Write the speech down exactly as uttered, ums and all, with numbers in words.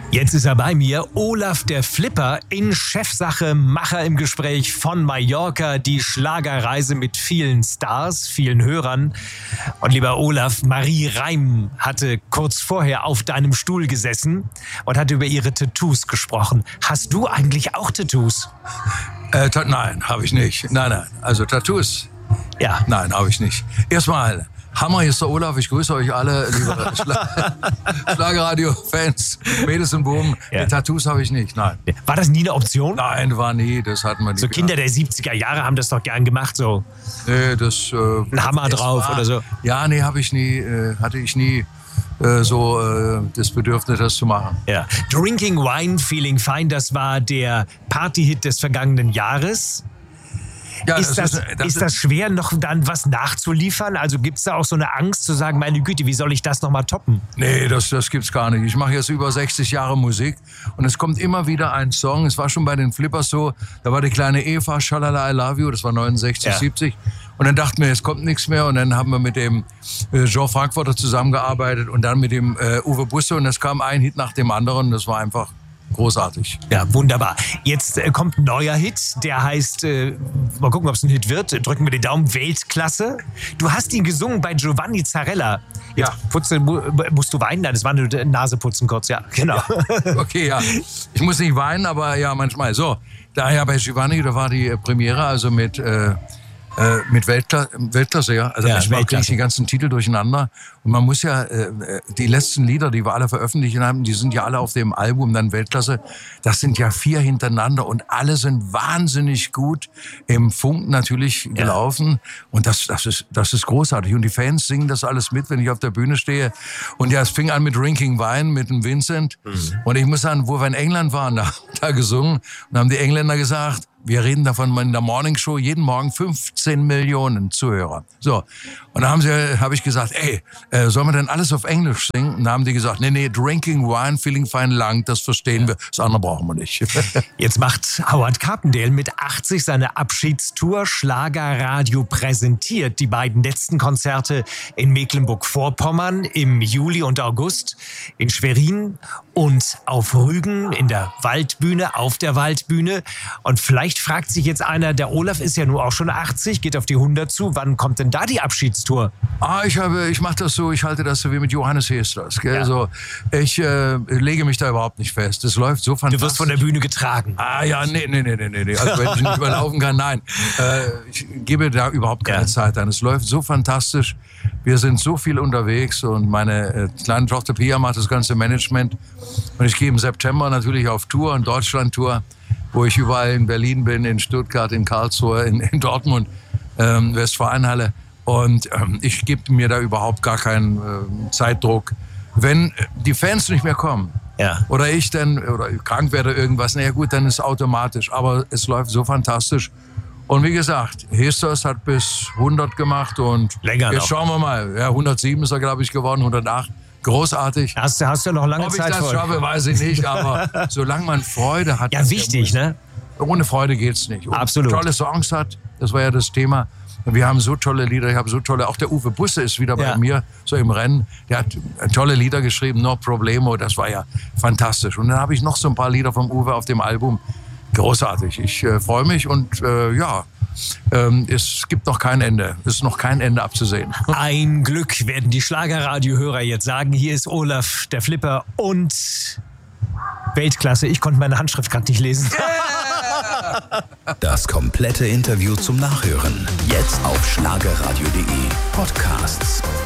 Jetzt ist er bei mir, Olaf der Flipper, in Chefsache, Macher im Gespräch von Mallorca, die Schlagerreise mit vielen Stars, vielen Hörern. Und lieber Olaf, Marie Reim hatte kurz vorher auf deinem Stuhl gesessen und hat über ihre Tattoos gesprochen. Hast du eigentlich auch Tattoos? Äh, ta- nein, habe ich nicht. Nein, nein, also Tattoos? Ja. Nein, habe ich nicht. Erstmal, Hammer, hier ist der Olaf, ich grüße euch alle, liebe Schla- Schlagerradio-Fans, Mädels und Buben. Ja. Tattoos habe ich nicht, nein. War das nie eine Option? Nein, war nie, das hatten wir nicht. So Kinder der siebziger Jahre haben das doch gern gemacht, so Nee, das... Äh, ein Hammer drauf war, oder so. Ja, nee, habe ich nie, äh, hatte ich nie äh, so äh, das Bedürfnis, das zu machen. Ja. Drinking Wine, Feeling Fine, das war der Partyhit des vergangenen Jahres. Ja, Ist das, ist- das ist das schwer, noch dann was nachzuliefern? Also gibt es da auch so eine Angst zu sagen, meine Güte, wie soll ich das nochmal toppen? Nee, das, das gibt's gar nicht. Ich mache jetzt über sechzig Jahre Musik und es kommt immer wieder ein Song. Es war schon bei den Flippers so, da war die kleine Eva, Schalala, I Love You, das war neunundsechzig, Ja. siebzig. Und dann dachten wir, es kommt nichts mehr. Und dann haben wir mit dem äh, Jean Frankfurter zusammengearbeitet und dann mit dem äh, Uwe Busse. Und es kam ein Hit nach dem anderen. Das war einfach großartig. Ja, wunderbar. Jetzt äh, kommt ein neuer Hit, der heißt, äh, mal gucken, ob es ein Hit wird, drücken wir den Daumen, Weltklasse. Du hast ihn gesungen bei Giovanni Zarella. Jetzt Ja. putze, mu- musst du weinen? Nein, das war nur Naseputzen kurz, ja, genau. Okay, ja. Ich muss nicht weinen, aber ja, manchmal. So, daher bei Giovanni, da war die äh, Premiere, also mit, äh, äh, mit Weltkla- Weltklasse, ja. Also Ja, manchmal kriege ich Weltklasse. die ganzen Titel durcheinander. Und man muss ja, äh, äh, die letzten Lieder, die wir alle veröffentlicht haben, die sind ja alle auf dem Album, dann Weltklasse. Das sind ja vier hintereinander und alle sind wahnsinnig gut im Funk natürlich gelaufen. Und das, das, ist, das ist großartig. Und die Fans singen das alles mit, wenn ich auf der Bühne stehe. Und ja, es fing an mit Drinking Wine, mit dem Vincent. Und ich muss sagen, wo wir in England waren, da, da gesungen. Und haben die Engländer gesagt, wir reden davon in der Morning Show, jeden Morgen fünfzehn Millionen Zuhörer. So. Und da haben sie, habe ich gesagt, ey, äh, sollen wir denn alles auf Englisch singen? Und da haben die gesagt, nee, nee, Drinking Wine, Feeling Fine lang, das verstehen wir. Das andere brauchen wir nicht. Jetzt macht Howard Carpendale mit achtzig seine Abschiedstour. Schlagerradio präsentiert die beiden letzten Konzerte in Mecklenburg-Vorpommern im Juli und August, in Schwerin und auf Rügen in der Waldbühne, auf der Waldbühne. Und vielleicht fragt sich jetzt einer, der Olaf ist ja nun auch schon achtzig, geht auf die hundert zu. Wann kommt denn da die Abschiedstour? Ah, ich habe, ich mache das so, ich halte das so wie mit Johannes Hesters. Gell? Ja. So, ich äh, lege mich da überhaupt nicht fest. Es läuft so Du fantastisch. wirst von der Bühne getragen. Ah ja, nee, nee, nee, nee, nee. Also wenn ich nicht mehr laufen kann, nein. Äh, ich gebe da überhaupt keine Ja. Zeit an. Es läuft so fantastisch. Wir sind so viel unterwegs und meine äh, kleine Tochter Pia macht das ganze Management. Und ich gehe im September natürlich auf Tour, in Deutschland-Tour, wo ich überall in Berlin bin, in Stuttgart, in Karlsruhe, in, in Dortmund, ähm, Westfalenhalle. Und ähm, ich gebe mir da überhaupt gar keinen äh, Zeitdruck. Wenn die Fans nicht mehr kommen, Ja. oder ich dann, oder krank werde irgendwas, na ja gut, dann ist es automatisch. Aber es läuft so fantastisch. Und wie gesagt, Hesters hat bis hundert gemacht und Länger jetzt noch. schauen wir mal. Ja, hundertsieben ist er, glaube ich, geworden, hundertacht. Großartig. Hast, du- hast du noch lange Ob ich Zeit das vor. schaffe, weiß ich nicht, aber solange man Freude hat. Ja, wichtig, ne? Ohne Freude geht's nicht. Und Absolut. tolle Songs hat, das war ja das Thema. Wir haben so tolle Lieder, ich habe so tolle, auch der Uwe Busse ist wieder Ja. bei mir, so im Rennen. Der hat tolle Lieder geschrieben, No Problemo, das war ja fantastisch. Und dann habe ich noch so ein paar Lieder vom Uwe auf dem Album. Großartig. Ich äh, freue mich und äh, ja, ähm, es gibt noch kein Ende. Es ist noch kein Ende abzusehen. Ein Glück, werden die Schlagerradio-Hörer jetzt sagen. Hier ist Olaf, der Flipper und Weltklasse. Ich konnte meine Handschrift gerade nicht lesen. Das komplette Interview zum Nachhören. Jetzt auf schlagerradio punkt de Podcasts.